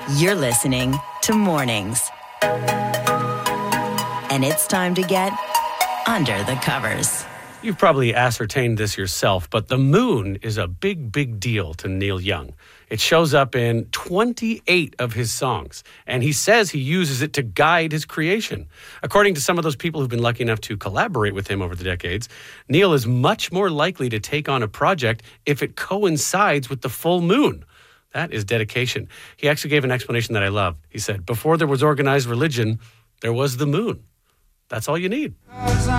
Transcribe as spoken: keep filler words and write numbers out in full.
You're listening to Mornings. And it's time to get under the covers. You've probably ascertained this yourself, but the moon is a big, big deal to Neil Young. It shows up in twenty-eight of his songs, and he says he uses it to guide his creation. According to some of those people who've been lucky enough to collaborate with him over the decades, Neil is much more likely to take on a project if it coincides with the full moon. That is dedication. He actually gave an explanation that I love. He said, before there was organized religion, there was the moon. That's all you need.